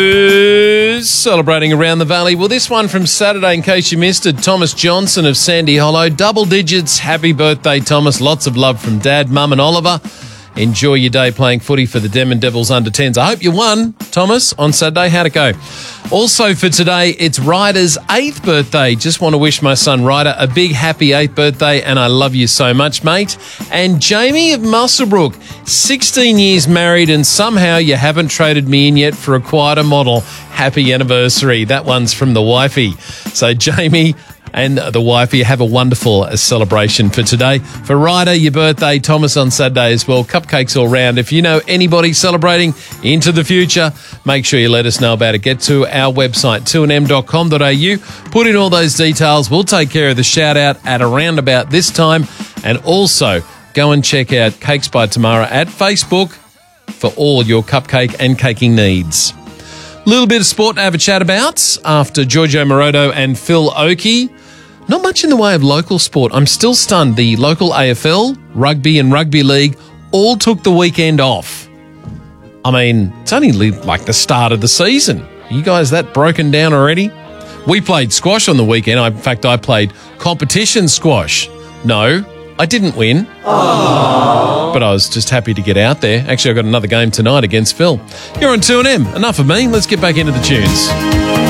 Celebrating around the valley. Well, this one from Saturday, in case you missed it, Thomas Johnson of Sandy Hollow. Double digits. Happy birthday, Thomas. Lots of love from Dad, Mum and Oliver. Enjoy your day playing footy for the Denman Devils under-10s. I hope you won, Thomas, on Saturday. How'd it go? Also for today, it's Ryder's 8th birthday. Just want to wish my son Ryder a big happy 8th birthday, and I love you so much, mate. And Jamie of Muswellbrook, 16 years married, and somehow you haven't traded me in yet for a quieter model. Happy anniversary. That one's from the wifey. So, Jamie and the wifey, have a wonderful celebration for today. For Ryder, your birthday, Thomas on Saturday as well. Cupcakes all round. If you know anybody celebrating into the future, make sure you let us know about it. Get to our website, 2nm.com.au. Put in all those details. We'll take care of the shout out at around about this time. And also, go and check out Cakes by Tamara at Facebook for all your cupcake and caking needs. Little bit of sport to have a chat about after Giorgio Morodo and Phil Oakey. Not much in the way of local sport. I'm still stunned. The local AFL, rugby and rugby league all took the weekend off. I mean, it's only like the start of the season. Are you guys that broken down already? We played squash on the weekend. In fact, I played competition squash. No, I didn't win. Aww. But I was just happy to get out there. Actually, I've got another game tonight against Phil. You're on 2NM. Enough of me. Let's get back into the tunes.